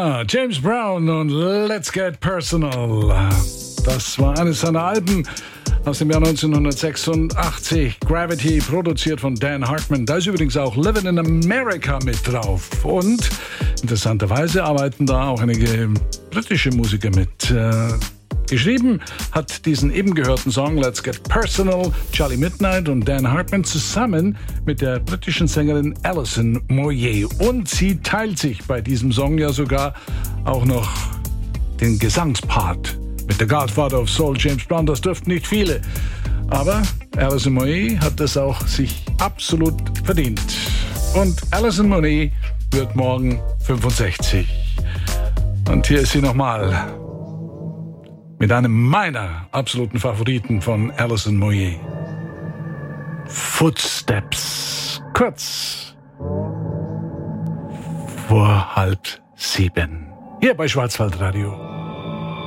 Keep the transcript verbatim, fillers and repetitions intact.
Ja, James Brown und Let's Get Personal. Das war eines seiner Alben aus dem Jahr neunzehnhundertsechsundachtzig. Gravity, produziert von Dan Hartman. Da ist übrigens auch Living in America mit drauf. Und interessanterweise arbeiten da auch einige britische Musiker mit. Äh, geschrieben hat diesen eben gehörten Song Let's Get Personal Charlie Midnight und Dan Hartman zusammen mit der britischen Sängerin Alison Moyet. Und sie teilt sich bei diesem Song ja sogar auch noch den Gesangspart mit The Godfather of Soul, James Brown. Das dürften nicht viele. Aber Alison Moyet hat es auch sich absolut verdient. Und Alison Moyet wird morgen fünfundsechzig. Und hier ist sie nochmal mit einem meiner absoluten Favoriten von Alison Moyet. Footsteps. Kurz vor halb sieben. Hier bei Schwarzwaldradio.